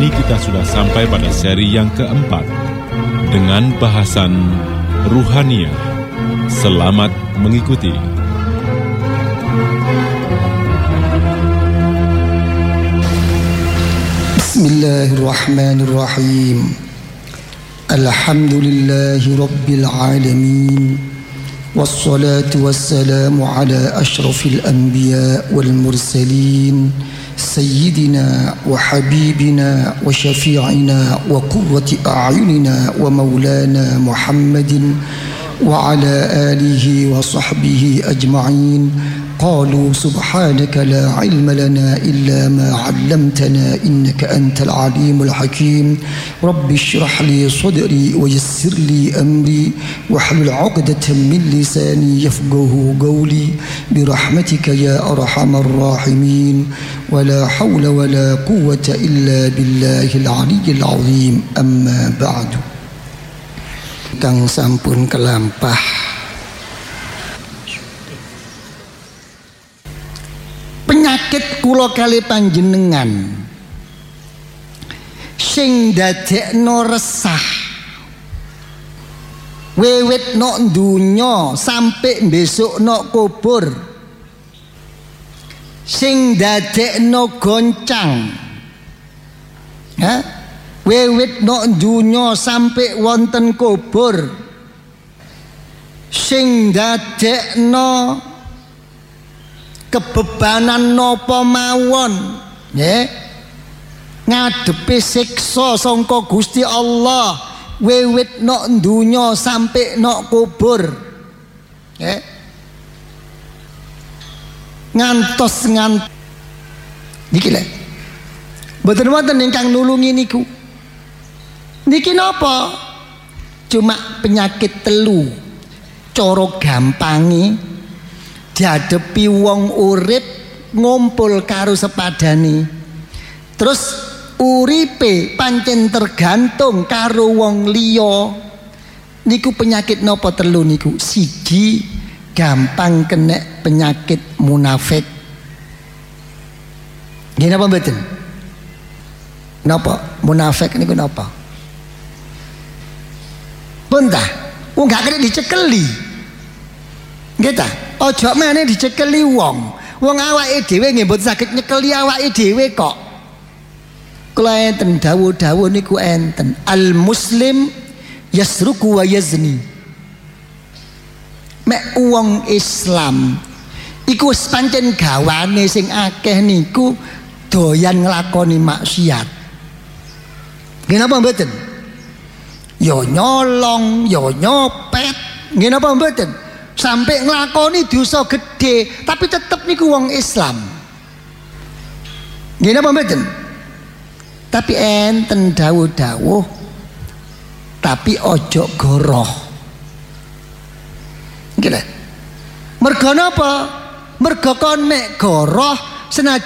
ini kita sudah sampai pada seri yang keempat dengan bahasan Ruhaniyah. Selamat mengikuti. Bismillahirrahmanirrahim. Alhamdulillahi Rabbil Alamin. Wassalatu wassalamu ala ashrafil anbiya wal mursalin Sayyidina wa habibina wa syafi'ina wa qurrati a'yunina wa maulana Muhammadin wa ala alihi wa sahbihi ajma'in. قالوا سبحانك لا علم لنا إلا ما علمتنا إنك أنت العليم الحكيم رب اشرح لي صدري ويسر لي أمري واحلل عقدة من لساني يفقه قولي برحمتك يا أرحم الراحمين ولا حول ولا قوة إلا بالله العلي العظيم أما بعد. Kang sampun kelampah penyakit kula kali panjenengan sing dadekno resah wiwit nok dunya sampai besok nok kubur, sing dadekno goncang wiwit nok dunya sampai wonten kubur, sing dadekno kebebanan nopo mawon ngadepi siksa sangka Gusti Allah wiwit nok dunya sampai nok kubur ngantos niki lho mboten wonten ingkang nulungi niku niki napa cuma penyakit telu cara gampangi diadepi wong urip ngumpul karo sepadani terus uripe pancen tergantung karo wong liya niku penyakit napa telu niku? Siji, gampang kena penyakit munafik. Nggih napa mboten? Napa munafik niku napa? Bentah wong gak kena dicekeli nggih ta? Ojo meneh dicekeli wong awake dhewe nggih mboten saged nyekeli awake dhewe kok. Kula enten dawuh-dawuh niku enten al muslim yasruku wa yazni. Mek wong Islam iku wis pancen gawane sing akeh niku doyan nglakoni maksiat. Nggih napa mboten? Yo nyolong, yo nyopet, nggih napa mboten? Sampai nglakoni dosa gede tapi tetep niku wong Islam. Nggih napa mboten? Tapi enten dawuh-dawuh tapi ojo goroh. Nggih lho. Mergo napa? Mergo kon mek goroh senajan